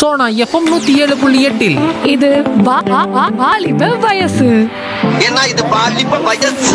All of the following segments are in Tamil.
சோனா எஃப்எம் 107.8 இது வாலிப வயசு. ஏன்னா இது பாலிப்ப வயசு.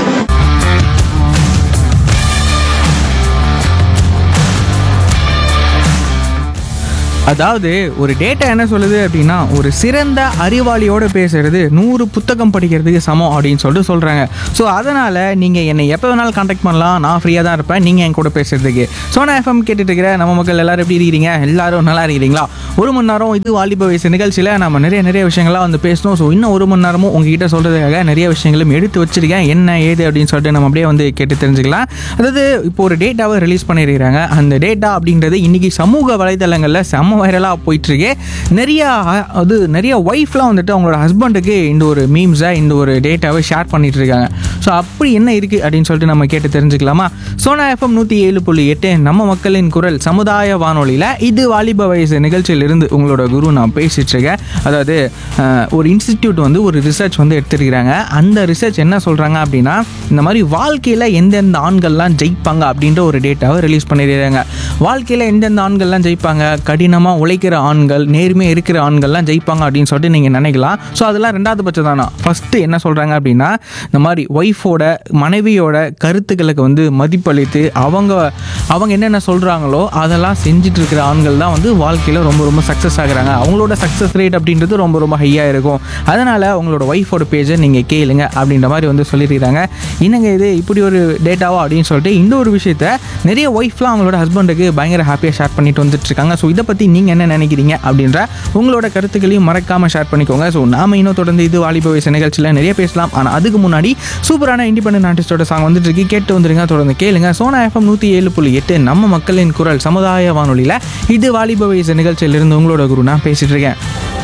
அதாவது ஒரு டேட்டா என்ன சொல்லுது அப்படின்னா, ஒரு சிறந்த அறிவாளியோடு பேசுறது 100 புத்தகம் படிக்கிறதுக்கு சமம் அப்படின்னு சொல்லிட்டு சொல்கிறாங்க. ஸோ அதனால் நீங்கள் என்னை எப்போ வேணாலும் காண்டாக்ட் பண்ணலாம், நான் ஃப்ரீயாக தான் இருப்பேன் நீங்கள் என் கூட பேசுறதுக்கு. சோனா எஃப்எம் கேட்டுட்டு இருக்கிற நம்ம மக்கள் எல்லாரும் எப்படி இருக்கிறீங்க? எல்லாரும் நல்லா இருக்கிறீங்களா? ஒரு மணி நேரம் இது வாலிப வயசு நிகழ்ச்சியில் நம்ம நிறைய விஷயங்கள்லாம் வந்து பேசணும். ஸோ இன்னும் ஒரு மணி நேரமும் உங்ககிட்ட சொல்கிறதுக்காக நிறைய விஷயங்களும் எடுத்து வச்சிருக்கேன். என்ன ஏது அப்படின்னு சொல்லிட்டு நம்ம அப்படியே வந்து கேட்டு தெரிஞ்சுக்கலாம். அதாவது இப்போ ஒரு டேட்டாவை ரிலீஸ் பண்ணியிருக்கிறாங்க. அந்த டேட்டா அப்படின்றது இன்றைக்கி சமூக வலைதளங்களில் செம்ம வைரலாக போயிட்டுருக்கு. நிறைய ஒய்ஃப்லாம் வந்துட்டு அவங்களோட ஹஸ்பண்டுக்கு இந்த ஒரு மீம்ஸை, இந்த ஒரு டேட்டாவை ஷேர் பண்ணிட்டு இருக்காங்க. ஸோ அப்படி என்ன இருக்குது அப்படின்னு சொல்லிட்டு நம்ம கேட்டு தெரிஞ்சுக்கலாமா? சோனா எஃப்எம் 107.8 நம்ம மக்களின் குரல் சமுதாய வானொலியில் இது வாலிப வயசு நிகழ்ச்சியிலிருந்து உங்களோட குரு நான் பேசிட்டு இருக்கேன். அதாவது ஒரு இன்ஸ்டிடியூட் வந்து ஒரு ரிசர்ச் வந்து எடுத்துருக்கிறாங்க. அந்த ரிசர்ச் என்ன சொல்கிறாங்க அப்படின்னா, இந்த மாதிரி வாழ்க்கையில் எந்தெந்த ஆண்கள்லாம் ஜெயிப்பாங்க அப்படின்ற ஒரு டேட்டாவை ரிலீஸ் பண்ணிடுறாங்க. வாழ்க்கையில் எந்தெந்த ஆண்கள்லாம் ஜெயிப்பாங்க, கடினமாக உழைக்கிற ஆண்கள், நேர்மையாக இருக்கிற ஆண்கள்லாம் ஜெயிப்பாங்க அப்படின்னு சொல்லிட்டு நீங்கள் நினைக்கலாம். ஸோ அதெல்லாம் ரெண்டாவது பட்சம் தானா. ஃபஸ்ட்டு என்ன சொல்கிறாங்க அப்படின்னா, இந்த மாதிரி ஒய்ஃபோட, மனைவியோட கருத்துக்களுக்கு வந்து மதிப்பளித்து அவங்க என்னென்ன சொல்கிறாங்களோ அதெல்லாம் செஞ்சுட்டு இருக்கிற ஆண்கள் தான் வந்து வாழ்க்கையில் ரொம்ப சக்ஸஸ் ஆகுறாங்க. அவங்களோட சக்ஸஸ் ரேட் அப்படின்றது ரொம்ப ஹையாக இருக்கும். அதனால் அவங்களோட ஒய்ஃபோட பேஜை நீங்கள் கேளுங்க அப்படின்ற மாதிரி வந்து சொல்லியிருக்கிறாங்க. என்னங்க இது இப்படி ஒரு டேட்டாவா அப்படின்னு சொல்லிட்டு இந்த ஒரு விஷயத்த நிறைய ஒய்ஃப்லாம் அவங்களோட ஹஸ்பண்டுக்கு பயங்கர ஹாப்பியாக ஷேர் பண்ணிட்டு வந்துட்டு இருக்காங்க. ஸோ இதை பற்றி நீங்கள் என்ன நினைக்கிறீங்க அப்படின்ற உங்களோட கருத்துக்களையும் மறக்காமல் ஷேர் பண்ணிக்கோங்க. ஸோ நாம இன்னும் தொடர்ந்து இது வாலிப வயசு நிகழ்ச்சியில் நிறைய பேசலாம். ஆனால் அதுக்கு முன்னாடி சூப்பரான இண்டிபெண்டன்ட் ஆர்டிஸ்டோட சாங் வந்துட்டு இருக்கு, கேட்டு வந்துருங்க. தொடர்ந்து கேளுங்க. சோனா எஃப்எம் 107.8 நம்ம மக்களின் குரல் சமுதாய வானொலியில் இது வாலிப வயசு நிகழ்ச்சியிலிருந்து உங்களோட குரு நான் பேசிட்டு இருக்கேன்.